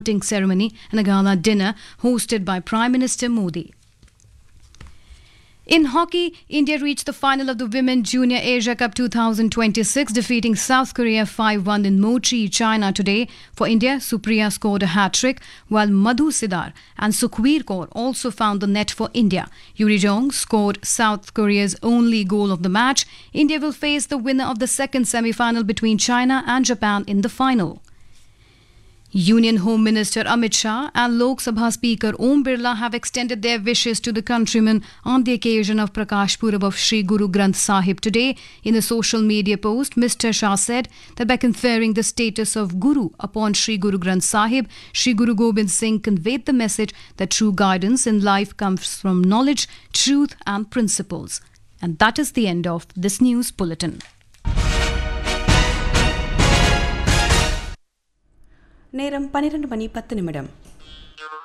accepting ceremony and a gala dinner hosted by Prime Minister Modi. In hockey, India reached the final of the Women's Junior Asia Cup 2026, defeating South Korea 5-1 in Mochi, China today. For India, Supriya scored a hat-trick, while Madhu Sidar and Sukhveer Kaur also found the net for India. Yuri Jong scored South Korea's only goal of the match. India will face the winner of the second semi-final between China and Japan in the final. Union Home Minister Amit Shah and Lok Sabha Speaker Om Birla have extended their wishes to the countrymen on the occasion of Prakash Purab of Sri Guru Granth Sahib today. In a social media post, Mr. Shah said that by conferring the status of Guru upon Sri Guru Granth Sahib, Sri Guru Gobind Singh conveyed the message that true guidance in life comes from knowledge, truth and principles. And that is the end of this news bulletin. நேரம் 12 மணி 10 நிமிடம்.